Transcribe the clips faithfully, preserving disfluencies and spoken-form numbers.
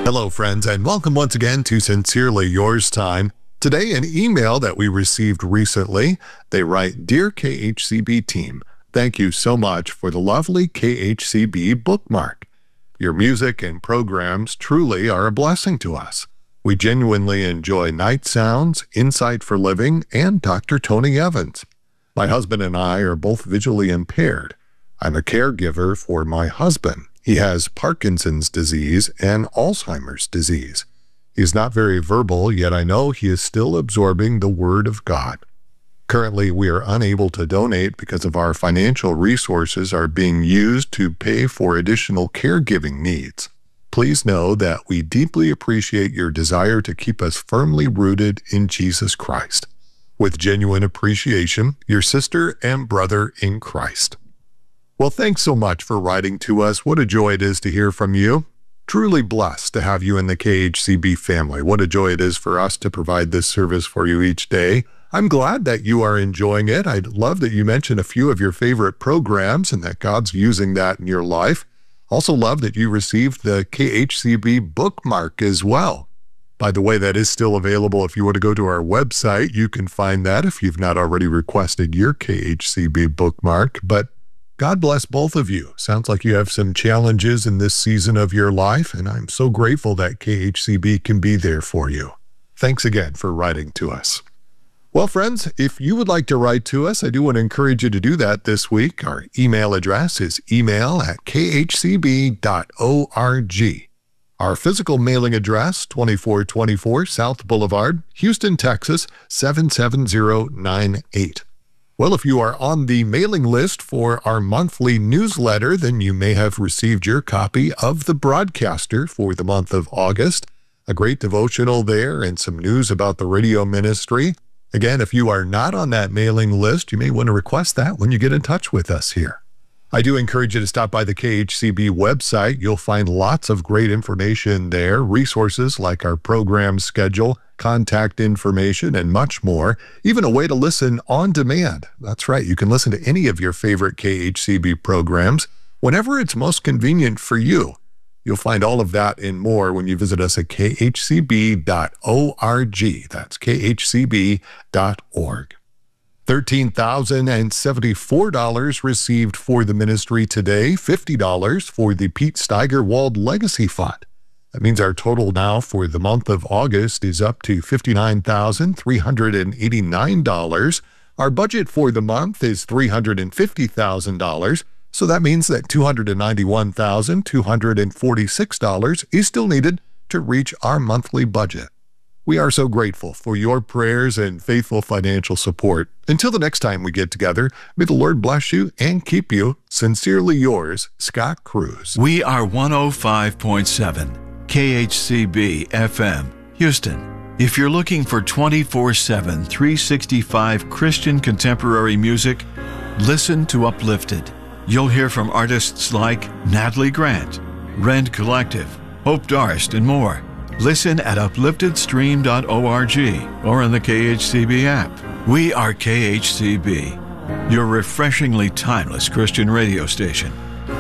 Hello, friends, and welcome once again to Sincerely Yours Time. Today, an email that we received recently. They write, "Dear K H C B team, thank you so much for the lovely K H C B bookmark. Your music and programs truly are a blessing to us. We genuinely enjoy Night Sounds, Insight for Living, and Doctor Tony Evans. My husband and I are both visually impaired. I'm a caregiver for my husband. He has Parkinson's disease and Alzheimer's disease. He is not very verbal, yet I know he is still absorbing the Word of God. Currently, we are unable to donate because of our financial resources are being used to pay for additional caregiving needs. Please know that we deeply appreciate your desire to keep us firmly rooted in Jesus Christ. With genuine appreciation, your sister and brother in Christ." Well, thanks so much for writing to us. What a joy it is to hear from you. Truly blessed to have you in the K H C B family. What a joy it is for us to provide this service for you each day. I'm glad that you are enjoying it. I'd love that you mention a few of your favorite programs and that God's using that in your life. Also love that you received the K H C B bookmark as well. By the way, that is still available. If you want to go to our website, you can find that if you've not already requested your K H C B bookmark. But God bless both of you. Sounds like you have some challenges in this season of your life, and I'm so grateful that K H C B can be there for you. Thanks again for writing to us. Well, friends, if you would like to write to us, I do want to encourage you to do that this week. Our email address is email at k h c b dot org. Our physical mailing address, twenty-four twenty-four South Boulevard, Houston, Texas, seven seven zero nine eight. Well, if you are on the mailing list for our monthly newsletter, then you may have received your copy of The Broadcaster for the month of August. A great devotional there and some news about the radio ministry. Again, if you are not on that mailing list, you may want to request that when you get in touch with us here. I do encourage you to stop by the K H C B website. You'll find lots of great information there, resources like our program schedule, contact information, and much more. Even a way to listen on demand. That's right, you can listen to any of your favorite K H C B programs whenever it's most convenient for you. You'll find all of that and more when you visit us at k h c b dot org. That's k h c b dot org. thirteen thousand seventy-four dollars received for the ministry today, fifty dollars for the Pete Steigerwald Legacy Fund. That means our total now for the month of August is up to fifty-nine thousand three hundred eighty-nine dollars. Our budget for the month is three hundred fifty thousand dollars, so that means that two hundred ninety-one thousand two hundred forty-six dollars is still needed to reach our monthly budget. We are so grateful for your prayers and faithful financial support. Until the next time we get together, may the Lord bless you and keep you. Sincerely yours, Scott Cruz. We are one oh five point seven K H C B F M, Houston. If you're looking for twenty-four seven, three sixty-five Christian contemporary music, listen to Uplifted. You'll hear from artists like Natalie Grant, Rend Collective, Hope Darst, and more. Listen at uplifted stream dot org or on the K H C B app. We are K H C B, your refreshingly timeless Christian radio station.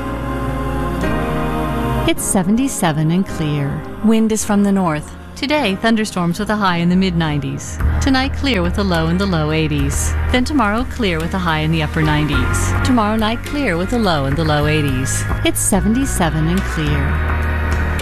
It's seventy-seven and clear. Wind is from the north. Today, thunderstorms with a high in the mid nineties. Tonight, clear with a low in the low eighties. Then tomorrow, clear with a high in the upper nineties. Tomorrow night, clear with a low in the low eighties. It's seventy-seven and clear.